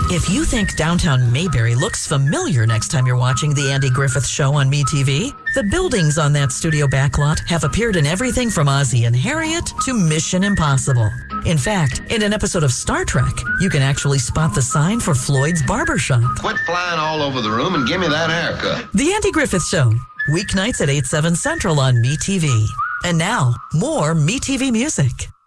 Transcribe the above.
If you think downtown Mayberry looks familiar next time you're watching The Andy Griffith Show on MeTV, the buildings on that studio backlot have appeared in everything from Ozzie and Harriet to Mission Impossible. In fact, in an episode of Star Trek, you can actually spot the sign for Floyd's Barbershop. Quit flying all over the room and give me that haircut. The Andy Griffith Show, weeknights at 8/7 Central on MeTV. And now, more MeTV music.